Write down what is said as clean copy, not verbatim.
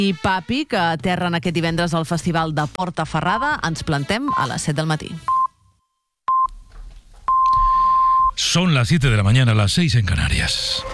I Papi, que aterren aquest divendres al Festival de Portaferrada. Ens plantem a les 7 del matí. Son las 7 de la mañana, las 6 en Canarias.